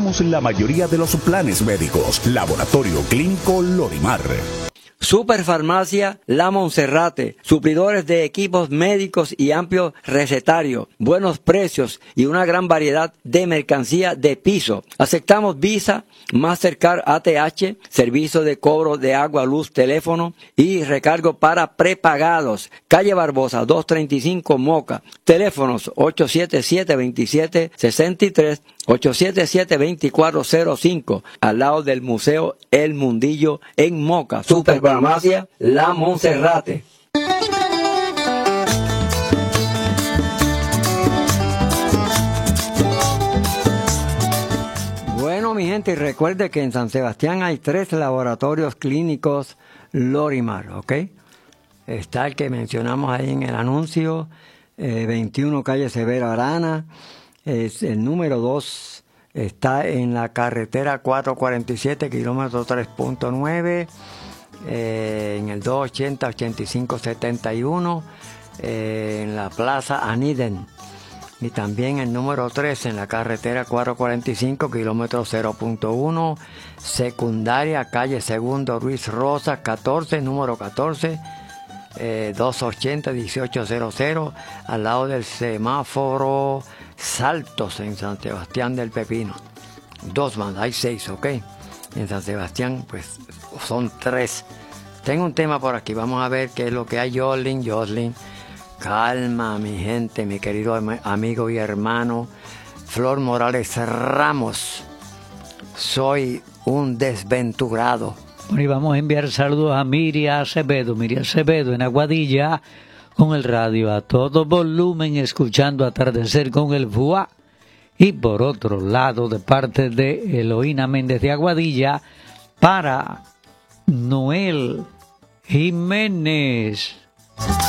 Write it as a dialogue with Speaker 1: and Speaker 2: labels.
Speaker 1: Aceptamos la mayoría de los planes médicos. Laboratorio Clínico Lorimar.
Speaker 2: Superfarmacia La Monserrate, suplidores de equipos médicos y amplio recetario, buenos precios y una gran variedad de mercancía de piso. Aceptamos Visa, Mastercard, ATH, servicio de cobro de agua, luz, teléfono y recargo para prepagados. Calle Barbosa, 235 Moca. Teléfonos 877-2763, 877-2405, al lado del Museo El Mundillo en Moca. Superfarmacia La Monserrate. Bueno, mi gente, y recuerde que en San Sebastián hay 3 laboratorios clínicos Lorimar, ¿ok? Está el que mencionamos ahí en el anuncio, 21 calle Severo Arana. Es el número 2 está en la carretera 447, kilómetro 3.9, en el 280-8571, en la plaza Aniden. Y también el número 3 en la carretera 445, kilómetro 0.1, secundaria, calle Segundo Ruiz Rosa, 14, número 14, 280-1800, al lado del semáforo Saltos en San Sebastián del Pepino. 2 más, hay 6, ¿ok? En San Sebastián, pues, son 3. Tengo un tema por aquí, vamos a ver qué es lo que hay. Jocelyn. Calma, mi gente, mi querido amigo y hermano Flor Morales Ramos. Soy un desventurado.
Speaker 3: Bueno, y vamos a enviar saludos a Miriam Acevedo en Aguadilla, con el radio a todo volumen, escuchando Atardecer con el FUA. Y por otro lado, de parte de Eloína Méndez de Aguadilla, para Noel Jiménez.